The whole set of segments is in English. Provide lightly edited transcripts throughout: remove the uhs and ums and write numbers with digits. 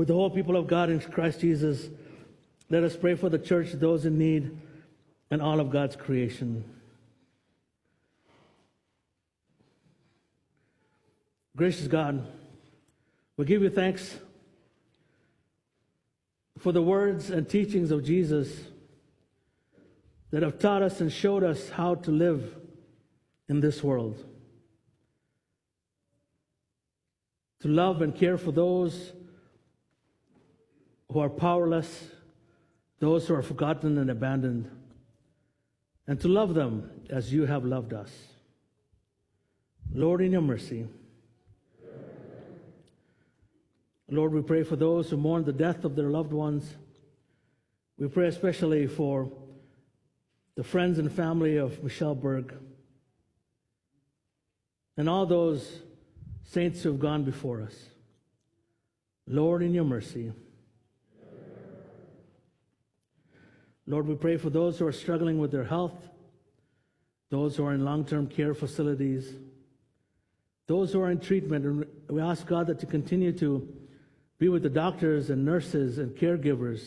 With the whole people of God in Christ Jesus, let us pray for the church, those in need, and all of God's creation. Gracious God, we give you thanks for the words and teachings of Jesus that have taught us and showed us how to live in this world. To love and care for those who are powerless, those who are forgotten and abandoned, and to love them as you have loved us. Lord, in your mercy. Lord, we pray for those who mourn the death of their loved ones. We pray especially for the friends and family of Michelle Berg and all those saints who have gone before us. Lord, in your mercy. Lord, we pray for those who are struggling with their health, those who are in long-term care facilities, those who are in treatment. And we ask, God, that you continue to be with the doctors and nurses and caregivers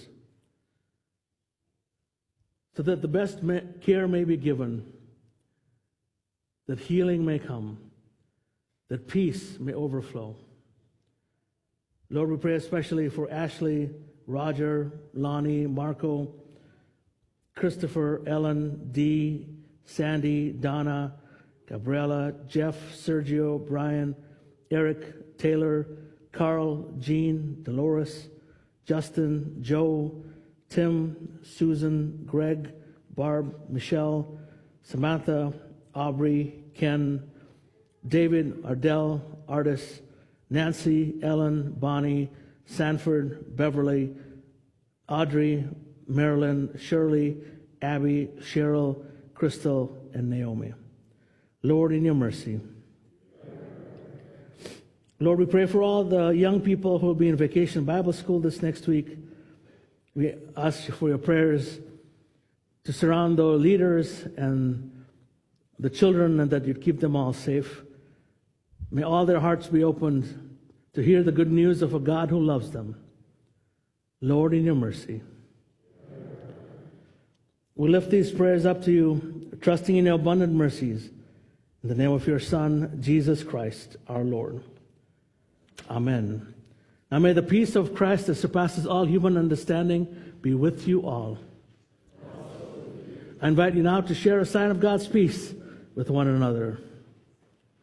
so that the best care may be given, that healing may come, that peace may overflow. Lord, we pray especially for Ashley, Roger, Lonnie, Marco, Christopher, Ellen, Dee, Sandy, Donna, Gabriella, Jeff, Sergio, Brian, Eric, Taylor, Carl, Jean, Dolores, Justin, Joe, Tim, Susan, Greg, Barb, Michelle, Samantha, Aubrey, Ken, David, Ardell, Artis, Nancy, Ellen, Bonnie, Sanford, Beverly, Audrey, Marilyn, Shirley, Abby, Cheryl, Crystal, and Naomi. Lord, in your mercy. Lord, we pray for all the young people who will be in Vacation Bible School this next week. We ask you for your prayers to surround the leaders and the children, and that you'd keep them all safe. May all their hearts be opened to hear the good news of a God who loves them. Lord, in your mercy. We lift these prayers up to you, trusting in your abundant mercies. In the name of your Son, Jesus Christ, our Lord. Amen. Now may the peace of Christ that surpasses all human understanding be with you all. I invite you now to share a sign of God's peace with one another.